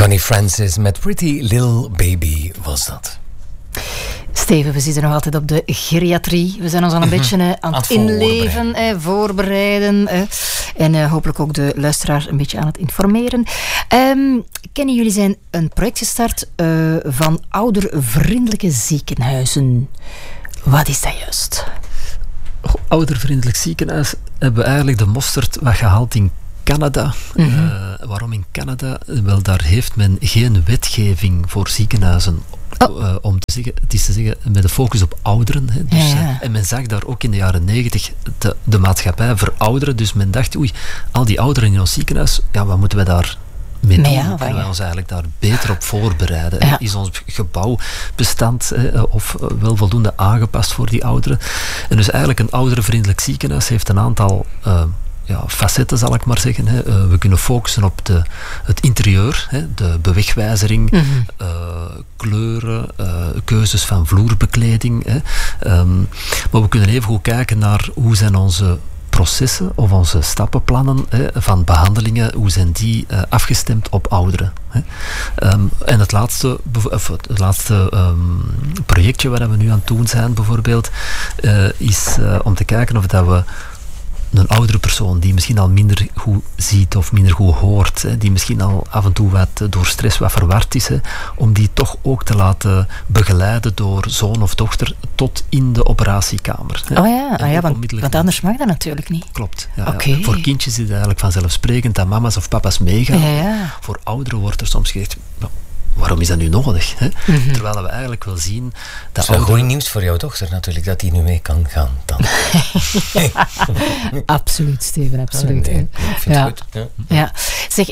Connie Francis met Pretty Little Baby was dat. Steven, we zitten nog altijd op de geriatrie. We zijn ons al een beetje aan het inleven, voorbereiden. En hopelijk ook de luisteraar een beetje aan het informeren. Kennen jullie zijn een project gestart van oudervriendelijke ziekenhuizen. Wat is dat juist? Oudervriendelijk ziekenhuis hebben we eigenlijk de mosterd wat gehaald in Canada. Waarom in Canada? Wel, daar heeft men geen wetgeving voor ziekenhuizen. Om te zeggen, het is te zeggen met de focus op ouderen. Hè. Dus, en men zag daar ook in de jaren 90 de maatschappij verouderen. Dus men dacht, al die ouderen in ons ziekenhuis, wat moeten we daar mee doen? Kunnen wij ons eigenlijk daar beter op voorbereiden? Ja. Is ons gebouwbestand of wel voldoende aangepast voor die ouderen? En dus eigenlijk een ouderenvriendelijk ziekenhuis heeft een aantal facetten, zal ik maar zeggen. Hè. We kunnen focussen op het interieur, de bewegwijzering, kleuren, keuzes van vloerbekleding. Maar we kunnen even goed kijken naar hoe zijn onze processen of onze stappenplannen van behandelingen, hoe zijn die afgestemd op ouderen. En het laatste projectje waar we nu aan het doen zijn bijvoorbeeld, is om te kijken of dat we een oudere persoon die misschien al minder goed ziet of minder goed hoort, die misschien al af en toe wat door stress wat verward is, om die toch ook te laten begeleiden door zoon of dochter tot in de operatiekamer. Want anders mag dat natuurlijk niet. Klopt. Ja. Voor kindjes is het eigenlijk vanzelfsprekend dat mama's of papa's meegaan. Voor ouderen wordt er soms gezegd, waarom is dat nu nodig? Hè? Terwijl we eigenlijk wel zien dat... Het is wel goed nieuws voor jouw dochter natuurlijk, dat die nu mee kan gaan dan. Absoluut, Steven, absoluut. Ik vind het goed. Ja. Zeg,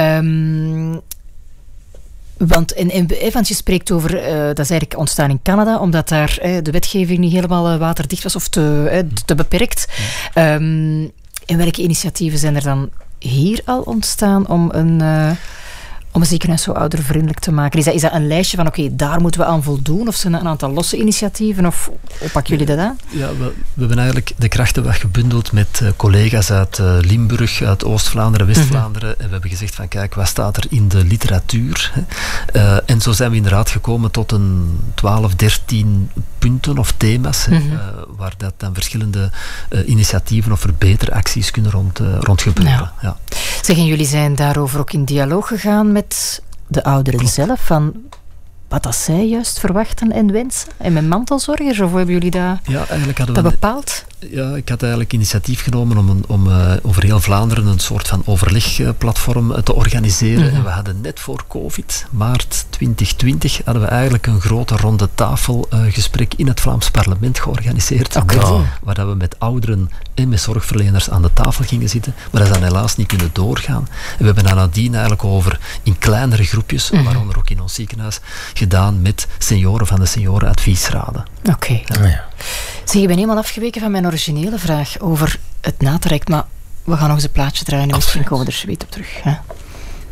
want je spreekt over, dat is eigenlijk ontstaan in Canada, omdat daar de wetgeving niet helemaal waterdicht was of te beperkt. En welke initiatieven zijn er dan hier al ontstaan om een ziekenhuis zo oudervriendelijk te maken? Is dat een lijstje van, daar moeten we aan voldoen? Of zijn er een aantal losse initiatieven? Of hoe pakken jullie dat aan? Ja, we hebben eigenlijk de krachten wat gebundeld met collega's uit Limburg, uit Oost-Vlaanderen, West-Vlaanderen. En we hebben gezegd van, kijk, wat staat er in de literatuur? En zo zijn we inderdaad gekomen tot een 12, 13 punten of thema's, waar dat dan verschillende initiatieven of verbeteracties kunnen rond gebeuren. Ja. Zeggen jullie zijn daarover ook in dialoog gegaan met de ouderen zelf, van wat dat zij juist verwachten en wensen? En met mantelzorgers? Of hebben jullie dat bepaald? Ja, ik had eigenlijk initiatief genomen om over heel Vlaanderen een soort van overlegplatform te organiseren. En we hadden net voor COVID, maart 2020, hadden we eigenlijk een grote ronde tafelgesprek in het Vlaams parlement georganiseerd. Waar dat we met ouderen en met zorgverleners aan de tafel gingen zitten. Maar dat is dan helaas niet kunnen doorgaan. En we hebben dan nadien eigenlijk in kleinere groepjes, waaronder ook in ons ziekenhuis, gedaan met senioren van de seniorenadviesraden. Oké. Zeg, ik ben helemaal afgeweken van mijn originele vraag over het natraject, maar we gaan nog eens een plaatje draaien en misschien komen we er zoiets op terug. Hè?